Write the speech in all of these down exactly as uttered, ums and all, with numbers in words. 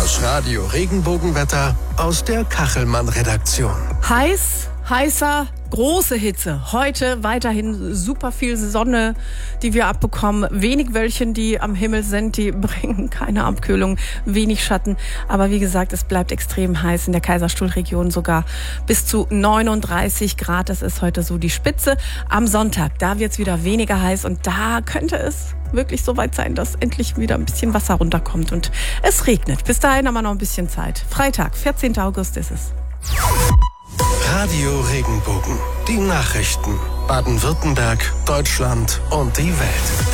Das Radio Regenbogenwetter aus der Kachelmann-Redaktion. Heiß, heißer, große Hitze. Heute weiterhin super viel Sonne, die wir abbekommen. Wenig Wölkchen, die am Himmel sind, die bringen keine Abkühlung, wenig Schatten. Aber wie gesagt, es bleibt extrem heiß in der Kaiserstuhlregion, sogar bis zu neununddreißig Grad. Das ist heute so die Spitze. Am Sonntag, da wird es wieder weniger heiß und da könnte es wirklich so weit sein, dass endlich wieder ein bisschen Wasser runterkommt und es regnet. Bis dahin haben wir noch ein bisschen Zeit. Freitag, vierzehnten August ist es. Radio Regenbogen. Die Nachrichten. Baden-Württemberg, Deutschland und die Welt.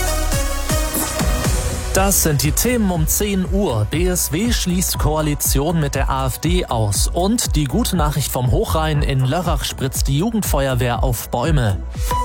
Das sind die Themen um zehn Uhr. B S W schließt Koalition mit der AfD aus. Und die gute Nachricht vom Hochrhein: In Lörrach spritzt die Jugendfeuerwehr auf Bäume.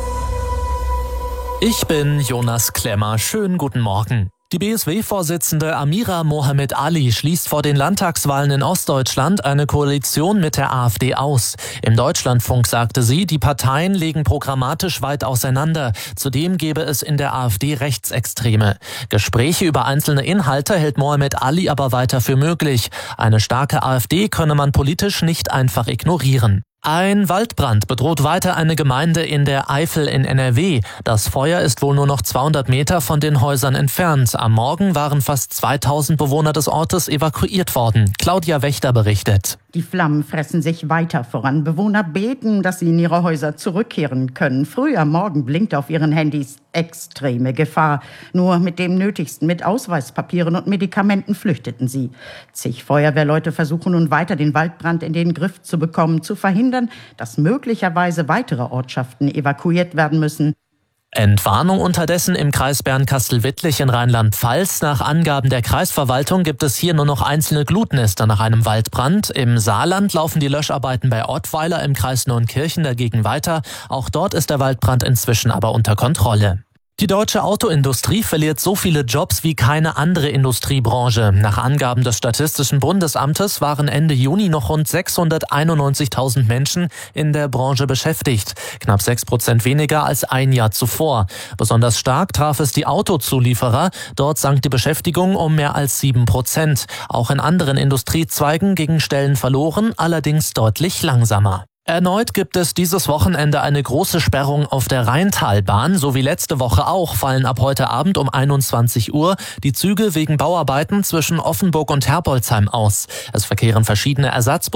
Ich bin Jonas Klemmer. Schönen guten Morgen. Die B S W-Vorsitzende Amira Mohamed Ali schließt vor den Landtagswahlen in Ostdeutschland eine Koalition mit der AfD aus. Im Deutschlandfunk sagte sie, die Parteien legen programmatisch weit auseinander. Zudem gebe es in der AfD Rechtsextreme. Gespräche über einzelne Inhalte hält Mohamed Ali aber weiter für möglich. Eine starke AfD könne man politisch nicht einfach ignorieren. Ein Waldbrand bedroht weiter eine Gemeinde in der Eifel in N R W. Das Feuer ist wohl nur noch zweihundert Meter von den Häusern entfernt. Am Morgen waren fast zweitausend Bewohner des Ortes evakuiert worden. Claudia Wächter berichtet. Die Flammen fressen sich weiter voran. Bewohner beten, dass sie in ihre Häuser zurückkehren können. Früh am Morgen blinkt auf ihren Handys extreme Gefahr. Nur mit dem Nötigsten, mit Ausweispapieren und Medikamenten flüchteten sie. Zig Feuerwehrleute versuchen nun weiter, den Waldbrand in den Griff zu bekommen, zu verhindern, dass möglicherweise weitere Ortschaften evakuiert werden müssen. Entwarnung unterdessen im Kreis Bernkastel-Wittlich in Rheinland-Pfalz. Nach Angaben der Kreisverwaltung gibt es hier nur noch einzelne Glutnester nach einem Waldbrand. Im Saarland laufen die Löscharbeiten bei Ottweiler im Kreis Neunkirchen dagegen weiter. Auch dort ist der Waldbrand inzwischen aber unter Kontrolle. Die deutsche Autoindustrie verliert so viele Jobs wie keine andere Industriebranche. Nach Angaben des Statistischen Bundesamtes waren Ende Juni noch rund sechshunderteinundneunzigtausend Menschen in der Branche beschäftigt. Knapp sechs Prozent weniger als ein Jahr zuvor. Besonders stark traf es die Autozulieferer. Dort sank die Beschäftigung um mehr als sieben Prozent. Auch in anderen Industriezweigen gingen Stellen verloren, allerdings deutlich langsamer. Erneut gibt es dieses Wochenende eine große Sperrung auf der Rheintalbahn. So wie letzte Woche auch fallen ab heute Abend um einundzwanzig Uhr die Züge wegen Bauarbeiten zwischen Offenburg und Herbolzheim aus. Es verkehren verschiedene Ersatzbusse